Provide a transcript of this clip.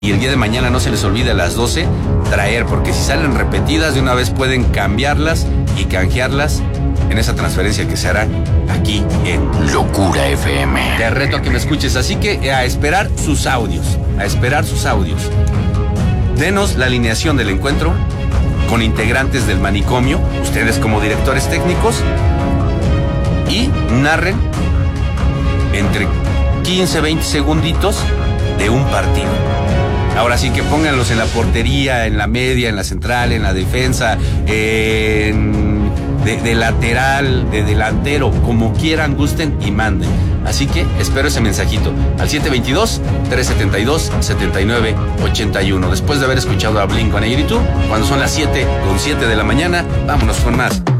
Y el día de mañana no se les olvide a las 12 traer, porque si salen repetidas, de una vez pueden cambiarlas y canjearlas en esa transferencia que se hará aquí en Locura FM. Te reto a que me escuches, así que a esperar sus audios, Denos la alineación del encuentro con integrantes del manicomio, ustedes como directores técnicos, y narren entre 15, 20 segunditos de un partido. Ahora sí que pónganlos en la portería, en la media, en la central, en la defensa, de lateral, de delantero, como quieran, gusten y manden. Así que espero ese mensajito al 722-372-7981. Después de haber escuchado a Blink-182, cuando son las 7:07 de la mañana, vámonos con más.